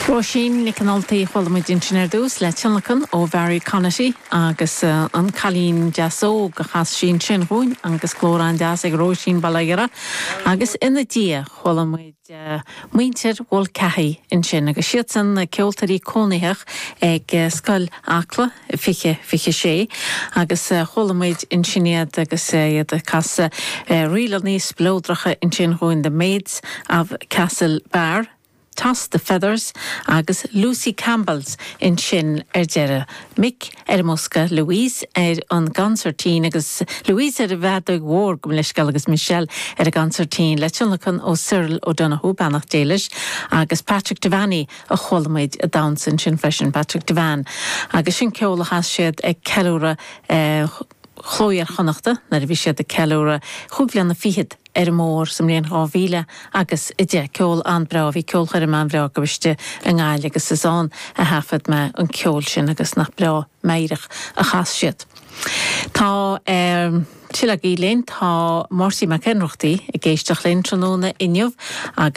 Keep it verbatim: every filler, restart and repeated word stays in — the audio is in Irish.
Roisin nic an altaí chhuilmuid insinéir dús le tinlachan ó Bharry Connaughty agus uh, an chalín deasó go chas sin sin rúin agus chlórán deas ag Roisin balaigara agus ina dia chhuilmuid uh, muintir bhil cethaí in sin agus siad san na ceoltarí cónaítheach ag uh, scoil acla fiche fiche sé agus uh, chhuilmuid in sinéad agus uh, iad cas uh, riail níos blódracha in sin rúin the Maids of Castlebar Toss the Feathers agus Lucy Campbell's in sin er dere. Mick er Musca, Louise er an gancertín agus Louise er a bheadag war gom leisgal agus Michelle er a gancertín le tunlachan ó Cyril O'Donoghue banach déilis agus Patrick Devaney a cholmaid a downs in sin fashion Patrick Devan agus sin ceola has siad ag ceúra uh, chlóiar chonachta na bhí siad a ceúra chuglian na fihiad er mór som léon rávíle agus ide ceol an bra hí ceol chuir man bra go biste an gáil agus isán a hafad me an ceol sin agus nach bra meirich a chas siad. Tá um, Sila gílinn tá Marcy McEnrochtaí a géisteach linn tróna inniuh agus